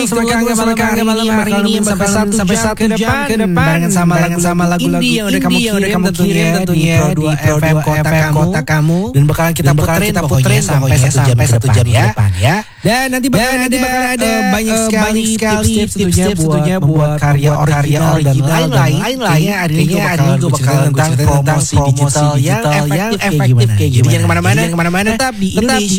hari ini sampai 1 jam ke depan barengan sama lagu-lagu yang udah kamu kirim tentunya di Pro 2 FM kota kamu, dan bakalan kita puterin sampai 1 jam ke depan ya. Dan nanti bakal ada banyak sekali tips tentunya buat karya original dan lain-lain lah ya. Artinya gue bakal tentang promosi digital yang efektif kayak gimana. Jadi jangan kemana-mana, tetap di Indonesia